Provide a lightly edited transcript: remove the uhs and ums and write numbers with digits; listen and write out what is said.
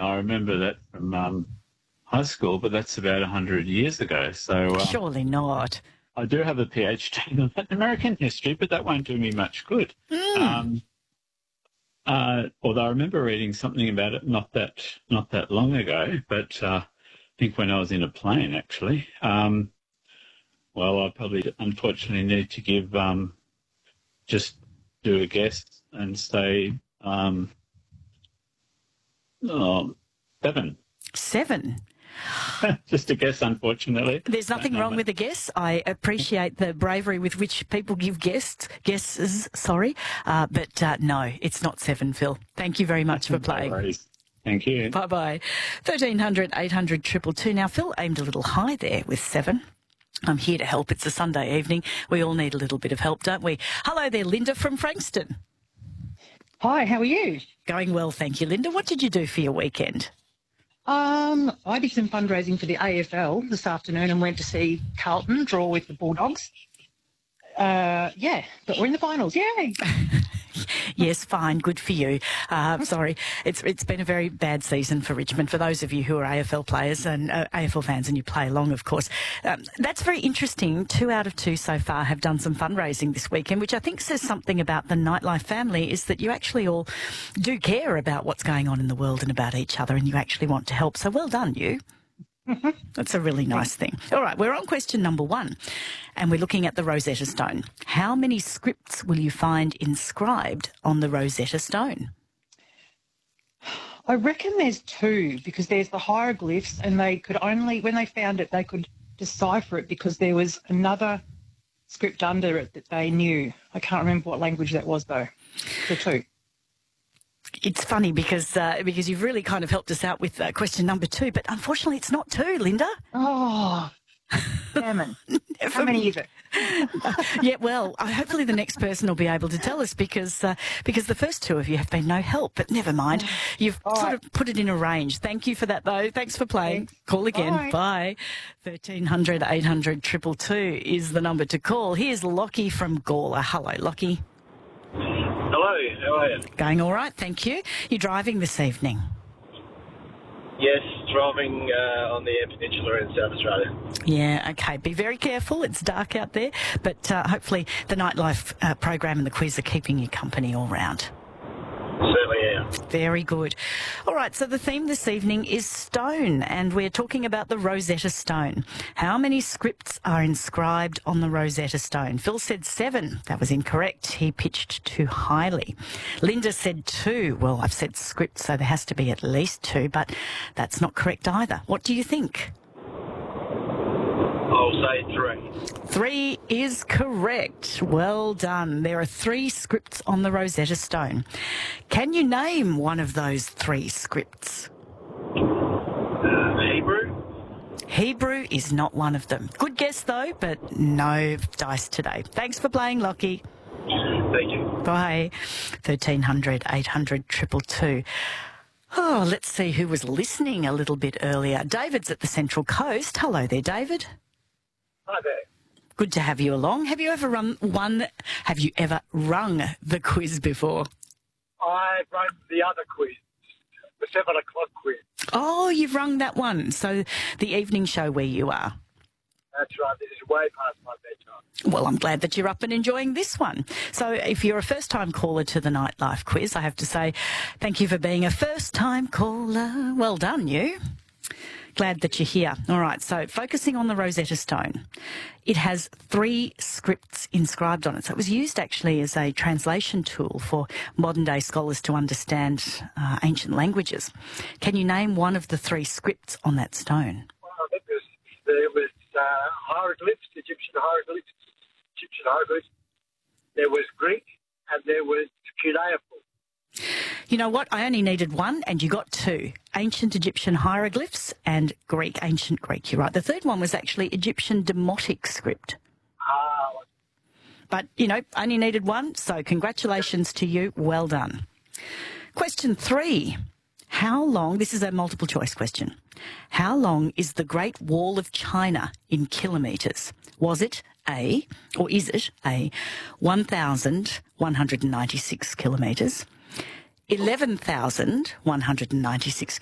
I remember that from high school, but that's about 100 years ago. So Surely not. I do have a PhD in Latin American history, but that won't do me much good. Although I remember reading something about it not that long ago, but I think when I was in a plane, actually. Well, I probably unfortunately need to give just do a guess and say 7. 7. Just a guess, unfortunately. There's nothing wrong with a guess. I appreciate the bravery with which people give guesses. But no, it's not 7, Phil. Thank you very much for playing. No worries. Thank you. Bye-bye. 1300 800 222. Now, Phil aimed a little high there with 7. I'm here to help. It's a Sunday evening. We all need a little bit of help, don't we? Hello there, Linda from Frankston. Hi, how are you? Going well, thank you, Linda. What did you do for your weekend? I did some fundraising for the AFL this afternoon and went to see Carlton draw with the Bulldogs. But we're in the finals. Yay! Yes, fine. Good for you. Sorry. It's been a very bad season for Richmond. For those of you who are AFL players and AFL fans and you play along, of course. That's very interesting. 2 out of 2 so far have done some fundraising this weekend, which I think says something about the Nightlife family, is that you actually all do care about what's going on in the world and about each other, and you actually want to help. So well done, you. That's a really nice thing. All right, we're on question number 1, and we're looking at the Rosetta Stone. How many scripts will you find inscribed on the Rosetta Stone? I reckon there's 2 because there's the hieroglyphs, and they could only, when they found it, they could decipher it because there was another script under it that they knew. I can't remember what language that was, though. The 2. It's funny because you've really kind of helped us out with question number 2, but unfortunately it's not 2, Linda. Oh, damn it. How many is it? Yeah, well, hopefully the next person will be able to tell us because the first 2 of you have been no help, but never mind. You've sort of put it in a range. Thank you for that, though. Thanks for playing. Thanks. Call again. Bye. 1300 800 222 is the number to call. Here's Lockie from Gawler. Hello, Lockie. Hello, how are you? Going all right, thank you. You're driving this evening? Yes, driving on the Eyre Peninsula in South Australia. Yeah, okay. Be very careful. It's dark out there, but hopefully the Nightlife program and the quiz are keeping you company all round. Certainly, yeah. Very good. All right, so the theme this evening is stone, and we're talking about the Rosetta Stone. How many scripts are inscribed on the Rosetta Stone? Phil said 7. That was incorrect. He pitched too highly. Linda said 2. Well, I've said scripts, so there has to be at least 2, but that's not correct either. What do you think? I'll say 3. 3 is correct. Well done. There are 3 scripts on the Rosetta Stone. Can you name one of those 3 scripts? Hebrew? Hebrew is not one of them. Good guess, though, but no dice today. Thanks for playing, Lockie. Thank you. Bye. 1300 800 222. Oh, let's see who was listening a little bit earlier. David's at the Central Coast. Hello there, David. Hi there. Good to have you along. Have you ever rung the quiz before? I wrote the other quiz, the 7 o'clock quiz. Oh, you've rung that one. So the evening show where you are. That's right. This is way past my bedtime. Well, I'm glad that you're up and enjoying this one. So if you're a first-time caller to the Nightlife quiz, I have to say thank you for being a first-time caller. Well done, you. Glad that you're here. All right, so focusing on the Rosetta Stone. It has 3 scripts inscribed on it. So it was used actually as a translation tool for modern-day scholars to understand ancient languages. Can you name one of the 3 scripts on that stone? Well, there was hieroglyphs, Egyptian hieroglyphs. There was Greek, and there was cuneiform. You know what? I only needed 1 and you got 2. Ancient Egyptian hieroglyphs and ancient Greek. You're right. The third one was actually Egyptian Demotic script. But, only needed 1, so congratulations to you. Well done. Question 3. How long, this is a multiple choice question, how long is the Great Wall of China in kilometres? Was it A, or is it A, 1,196 kilometres, 11,196